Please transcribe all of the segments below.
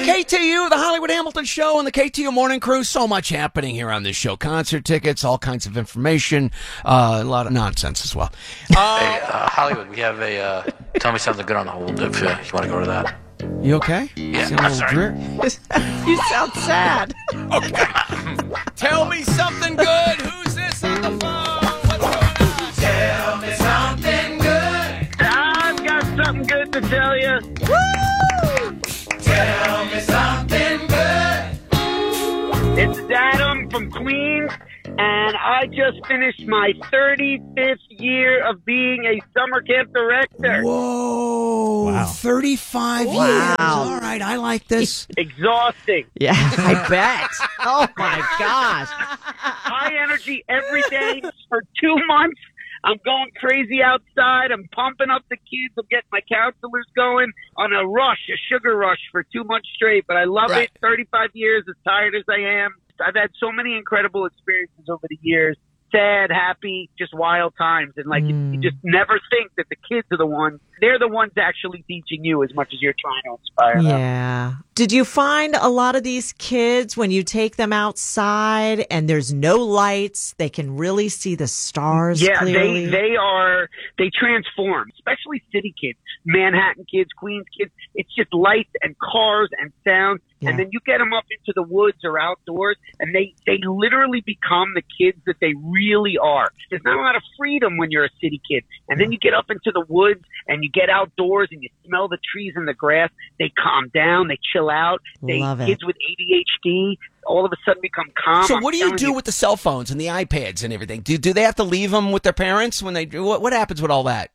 KTU, the Hollywood Hamilton Show, and the KTU Morning Crew. So much happening here on this show. Concert tickets, all kinds of information, a lot of nonsense as well. Hey, Hollywood, we have a Tell Me Something Good on hold if you want to go to that. You okay? Yeah, You sound a little sorry. dreary. You sound sad. Okay. Tell me something good. Who's this on the phone? What's going on? Tell me something good. I've got something good to tell you. Woo! Tell me something good. It's Adam from Queens, and I just finished my 35th year of being a summer camp director. Whoa. Wow. 35 years. Wow. All right, I like this. Exhausting. Yeah, I bet. Oh, my gosh. High energy every day for 2 months. I'm going crazy outside. I'm pumping up the kids. I'm getting my counselors going on a sugar rush for 2 months straight. But I love Right. it. 35 years, as tired as I am. I've had so many incredible experiences over the years. Sad, happy, just wild times. And you just never think that the kids are the ones. They're the ones actually teaching you as much as you're trying to inspire them. Yeah. Did you find a lot of these kids when you take them outside and there's no lights, they can really see the stars clearly? They transform, especially city kids, Manhattan kids, Queens kids. It's just lights and cars and sound. Yeah. And then you get them up into the woods or outdoors, and they literally become the kids that they really are. There's not a lot of freedom when you're a city kid. And then you get up into the woods and you get outdoors and you smell the trees and the grass. They calm down. They chill out. Love it. Kids with ADHD all of a sudden become calm. So I'm what do you telling do with the cell phones and the iPads and everything? Do they have to leave them with their parents when they do? What happens with all that?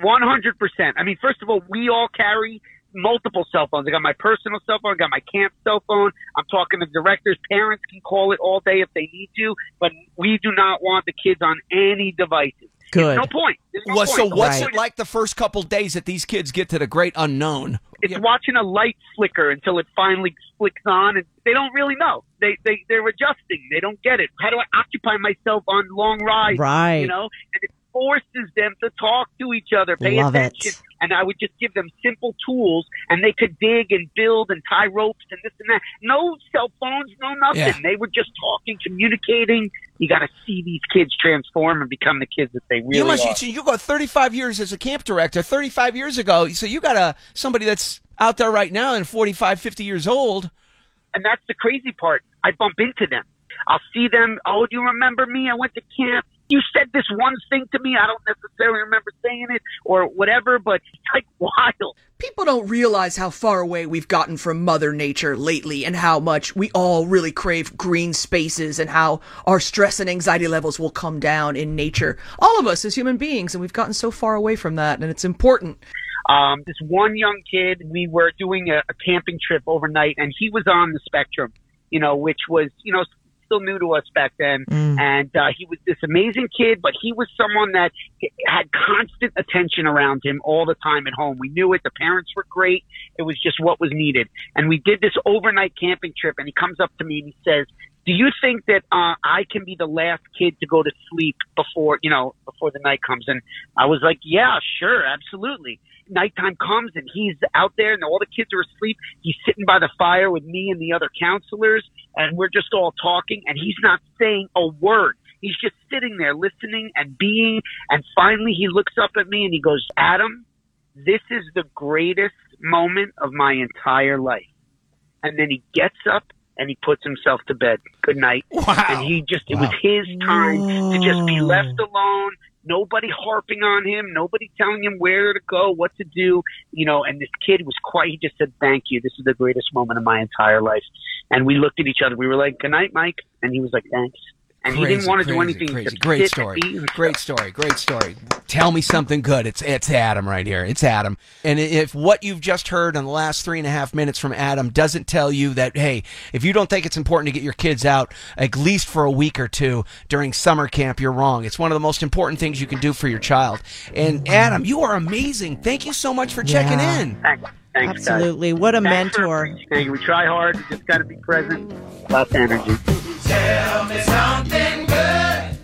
100%. I mean, first of all, we all carry multiple cell phones. I got my personal cell phone. I got my camp cell phone. I'm talking to directors. Parents can call it all day if they need to, but we do not want the kids on any devices. Good. There's no point. There's no Well, point. so what's Right. it like the first couple days that these kids get to the great unknown? It's watching a light flicker until it finally flicks on, and they don't really know. They're adjusting. They don't get it. How do I occupy myself on long rides? Right. You know, and it forces them to talk to each other, pay Love attention. it. And I would just give them simple tools, and they could dig and build and tie ropes and this and that. No cell phones, no nothing. Yeah. They were just talking, communicating. You got to see these kids transform and become the kids that they really You must. are. You got 35 years as a camp director. 35 years ago, so you got somebody that's out there right now and 45, 50 years old. And that's the crazy part. I bump into them. I'll see them. Oh, do you remember me? I went to camp. You said this one thing to me. I don't necessarily remember saying it or whatever, but it's like wild. People don't realize how far away we've gotten from Mother Nature lately and how much we all really crave green spaces and how our stress and anxiety levels will come down in nature. All of us as human beings, and we've gotten so far away from that, and it's important. This one young kid, we were doing a camping trip overnight, and he was on the spectrum, which was, still new to us back then. And he was this amazing kid, but he was someone that had constant attention around him all the time at home. We knew it. The parents were great. It was just what was needed. And we did this overnight camping trip, and he comes up to me and he says, do you think that I can be the last kid to go to sleep before the night comes? And I was like, yeah, sure, absolutely. Nighttime comes and he's out there and all the kids are asleep. He's sitting by the fire with me and the other counselors, and we're just all talking, and he's not saying a word. He's just sitting there listening and being, and finally he looks up at me and he goes, Adam, this is the greatest moment of my entire life. And then he gets up and he puts himself to bed. Good night. Wow. And it was his time to just be left alone. Nobody harping on him, nobody telling him where to go, what to do, and this kid was he just said, thank you. This is the greatest moment of my entire life. And we looked at each other. We were like, good night, Mike. And he was like, thanks. And he didn't want to do anything. Crazy. Except Great sit story. and eat. Great story. Tell me something good. It's Adam right here. It's Adam. And if what you've just heard in the last 3.5 minutes from Adam doesn't tell you that, hey, if you don't think it's important to get your kids out at least for a week or two during summer camp, you're wrong. It's one of the most important things you can do for your child. And Adam, you are amazing. Thank you so much for checking in. Thanks, Absolutely. guys. What a Thanks for mentor. appreciating it. We try hard. We just got to be present. Lots of energy. Tell me something good.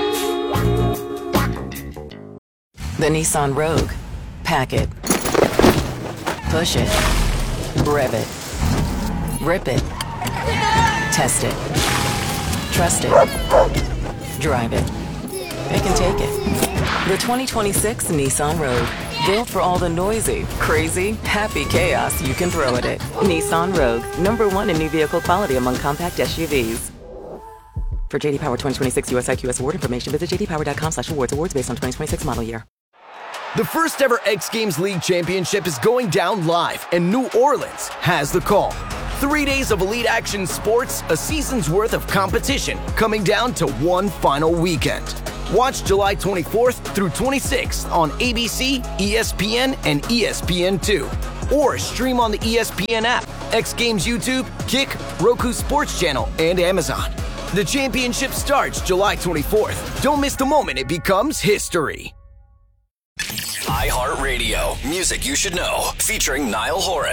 The Nissan Rogue. Pack it. Push it. Rev it. Rip it. Test it. Trust it. Drive it. It can take it. The 2026 Nissan Rogue. Built for all the noisy, crazy, happy chaos you can throw at it. Nissan Rogue. #1 in new vehicle quality among compact SUVs. For JD Power 2026 US IQS award information, visit jdpower.com/awards. Awards based on 2026 model year. The first ever X Games League Championship is going down live, and New Orleans has the call. 3 days of elite action sports, a season's worth of competition, coming down to one final weekend. Watch July 24th through 26th on ABC, ESPN, and ESPN2. Or stream on the ESPN app, X Games YouTube, Kick, Roku Sports Channel, and Amazon. The championship starts July 24th. Don't miss the moment it becomes history. iHeartRadio. Music you should know. Featuring Niall Horan.